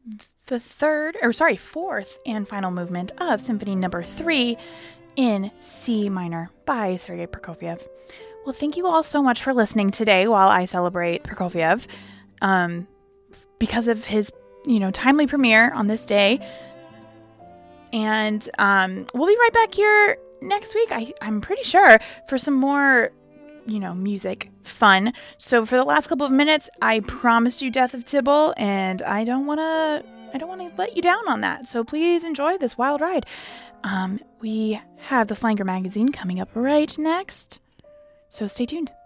the fourth and final movement of Symphony Number 3 in C minor by Sergei Prokofiev. Well, thank you all so much for listening today while I celebrate Prokofiev, because of his, timely premiere on this day. And we'll be right back here next week, I'm pretty sure, for some more, music fun. So for the last couple of minutes, I promised you Death of Tibble, and I don't want to let you down on that. So please enjoy this wild ride. We have the Flanger magazine coming up right next. So stay tuned.